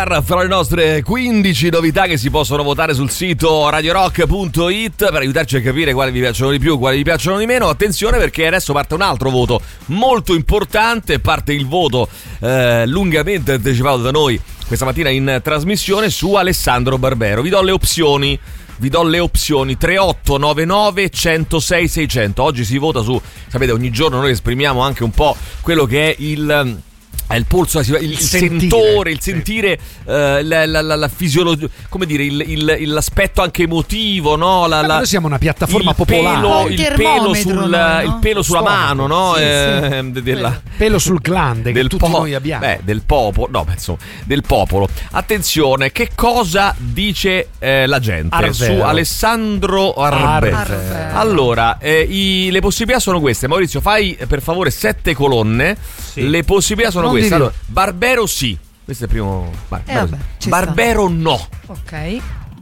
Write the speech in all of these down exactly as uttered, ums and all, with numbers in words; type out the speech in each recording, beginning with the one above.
Fra le nostre quindici novità che si possono votare sul sito radio rock punto it per aiutarci a capire quali vi piacciono di più, quali vi piacciono di meno. Attenzione, perché adesso parte un altro voto molto importante. Parte il voto eh, lungamente anticipato da noi questa mattina in trasmissione su Alessandro Barbero. Vi do le opzioni. Vi do le opzioni tre otto nove nove uno zero sei sei zero zero. Oggi si vota su, sapete, ogni giorno noi esprimiamo anche un po' quello che è il... È il polso, il, il, il sentore, il sentire, sì. uh, la, la, la, la fisiologia, come dire, il, il, l'aspetto anche emotivo, no? La, la, noi siamo una piattaforma il popolare. Pelo, il, pelo sul, noi, no? il pelo sulla Stomaco. mano, no? Sì, eh, sì. Della, pelo sul glande del che tutti po- noi abbiamo. Beh, del popolo, no, insomma, del popolo. Attenzione, che cosa dice eh, la gente Arvero. su Alessandro Barbero? Arvero. Allora, eh, i, le possibilità sono queste. Maurizio, fai eh, per favore sette colonne. Sì. Le possibilità sono Non queste. di Allora, Barbero sì. Questo è il primo. Barbero, Eh, vabbè, ci Barbero no. Ok.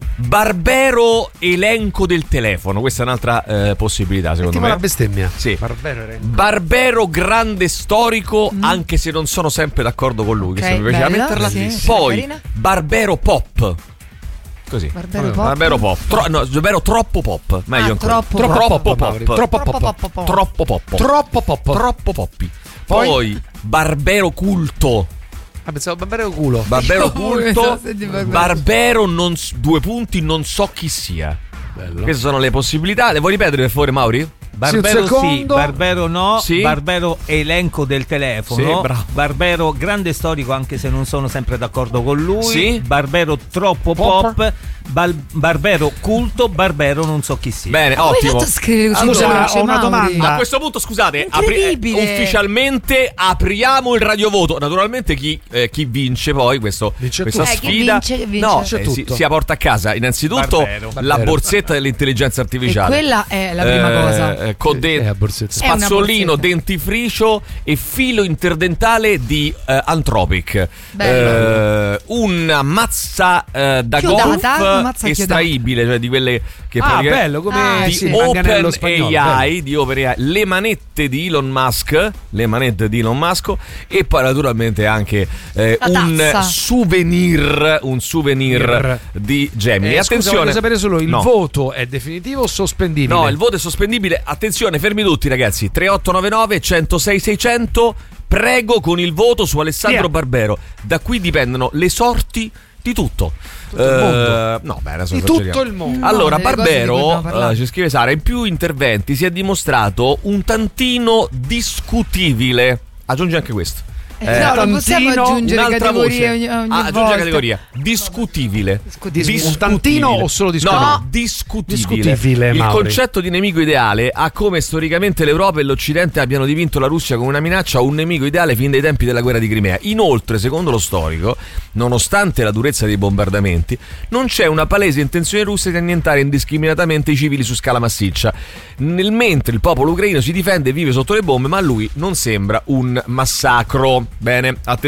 Barbero elenco del telefono. Questa è un'altra eh, possibilità, secondo Tipo me. la bestemmia. Sì. Barbero era- Barbero grande storico, anche se non sono sempre d'accordo con lui. Ok, Questa mi piaceva bella, metterla. sì, sì, Poi carina. Barbero pop. Così. Barbero pop. Barbero pop. Tro- no, Barbero troppo pop. Meglio Ah, ancora. troppo Troppo pop. pop, pop. Mauri. Troppo pop. Troppo pop. Troppo pop. Troppo pop. Troppo poppi. Poi? Poi Barbero culto. Ah, pensavo Barbero culo. Barbero Io culto. so se di Barbero. Barbero non s- due punti non so chi sia. Bello. Queste sono le possibilità. Le vuoi ripetere per favore, Mauri? Barbero Sì, sì, secondo- Barbero no, Sì. Barbero elenco del telefono, Sì, bravo. Barbero grande storico anche se non sono sempre d'accordo con lui, Sì. Barbero troppo Pop. pop, Bal- Barbero culto, Barbero non so chi sia. Bene, Ma come hai ottimo. fatto a scrivere così Allora, veloce, ho una Mauri? domanda. A questo punto, scusate, apri- eh, Incredibile. ufficialmente apriamo il radiovoto. Naturalmente chi, eh, chi vince poi questo, Vince questa tutto. Eh, chi sfida vince, chi vince? no, Vince eh, si, tutto. si porta a casa innanzitutto Barbero. la Barbero. borsetta dell'intelligenza E artificiale. quella è la prima Eh, cosa. eh, con Sì, de- è la borsetta. È una spazzolino, borsetta. dentifricio e filo interdentale di eh, Anthropic. Bello. Eh, una mazza eh, da Chiodata, una golf mazza estraibile, cioè di quelle che Ah, praticamente- bello, come Ah, di sì. Manganello Open spagnolo, A I, bello. di Open A I, le manette di Elon Musk, le manette di Elon Musk e poi naturalmente anche eh, La un tazza. souvenir, un souvenir Mir. di Gemini. Eh, scusa, Attenzione, voglio sapere solo il No. voto è definitivo o sospendibile? No, il voto è sospendibile. Attenzione, fermi tutti ragazzi. tre otto nove nove uno zero sei sei zero zero. Prego con il voto su Alessandro Via. Barbero. Da qui dipendono le sorti di tutto. Tutto il mondo. Eh, no, beh, adesso Di esageriamo. tutto il mondo. Allora, No, delle cose di cui Barbero, abbiamo parlato. eh, ci scrive Sara, in più interventi si è dimostrato un tantino discutibile. Aggiungi anche questo. Eh, no, non possiamo tantino, aggiungere Un'altra categorie voce. ogni, ogni Ah, aggiungi volta. la categoria. Discutibile. Discutibile. Un tantino o solo discutibile? No, no, discutibile. Discutibile, Il Mauri. concetto di nemico ideale ha come storicamente l'Europa e l'Occidente abbiano dipinto la Russia come una minaccia o un nemico ideale fin dai tempi della guerra di Crimea. Inoltre, secondo lo storico, nonostante la durezza dei bombardamenti, non c'è una palese intenzione russa di annientare indiscriminatamente i civili su scala massiccia. Nel mentre il popolo ucraino si difende e vive sotto le bombe, ma a lui non sembra un massacro. Bene, attenzione.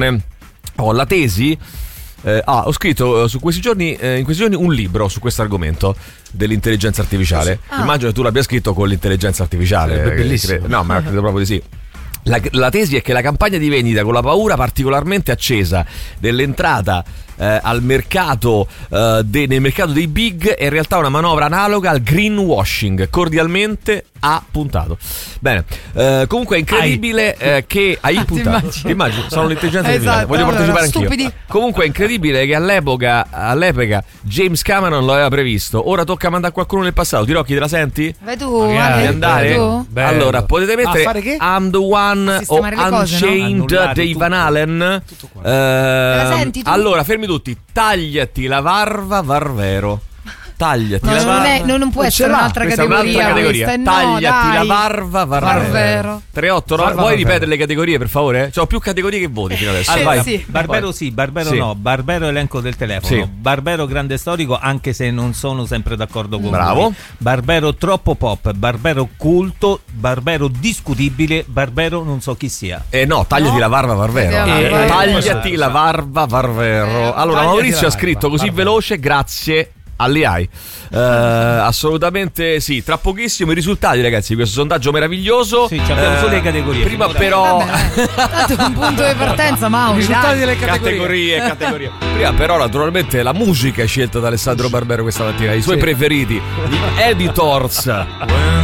Ho la tesi. Eh, ah, ho scritto eh, su questi giorni, eh, in questi giorni un libro su questo argomento dell'intelligenza artificiale. Ah. Immagino che tu l'abbia scritto con l'intelligenza artificiale. Sarebbe eh, bellissimo. cre- No, ma credo proprio di sì. La, la tesi è che la campagna di vendita, con la paura particolarmente accesa dell'entrata eh, al mercato eh, de, nel mercato dei big, è in realtà una manovra analoga al greenwashing. Cordialmente ha puntato. Bene, eh, comunque è incredibile eh, che hai Ah, ti puntato. immagini? Ti immagini? Sono l'intelligenza Esatto, artificiale. Voglio allora, partecipare anch'io. stupidi. Comunque è incredibile che all'epoca, all'epoca James Cameron lo aveva previsto. Ora tocca mandare qualcuno nel passato. Tirocchi, te la senti? Vai tu, Magari. Ale, Devi andare? vai tu? Bello. Allora, potete mettere A fare che? I'm the One o sistemare le cose, no? Unchained Annullare dei tutto. Van Halen. Tutto qua. Ehm, la senti tu? allora, fermi tutti. Tagliati la varva, Varvero. Tagliati No, la non, varva. è, non, non può Non essere ce l'ha. un'altra Questa è categoria. un'altra categoria. questa, no, Tagliati dai. la varva, Varvero. Varvero. tre otto nove. Varva, Vuoi Varvero. ripetere le categorie, per favore? C'ho più categorie che voti fino adesso. Sì, Ah, vai. sì. Barbero sì, Barbero Sì. no, Barbero elenco del telefono, Sì. Barbero grande storico anche se non sono sempre d'accordo con Bravo. lui. Barbero troppo pop, Barbero culto, Barbero discutibile, Barbero non so chi sia. Eh no, tagliati No. la varva, Varvero. Tagliati la Eh, varva. tagliati la varva, Varvero. Eh, Allora, tagliati Maurizio la ha scritto varva, così Varvero. veloce, grazie. alle hai. Uh, assolutamente sì. Tra pochissimo i risultati, ragazzi, di questo sondaggio meraviglioso. Sì, abbiamo uh, solo le categorie. Prima però Vabbè, tanto un punto di partenza, ma I risultati delle categorie, categorie. Prima però naturalmente la musica è scelta da Alessandro Barbero questa mattina, i suoi sì. preferiti, gli Editors.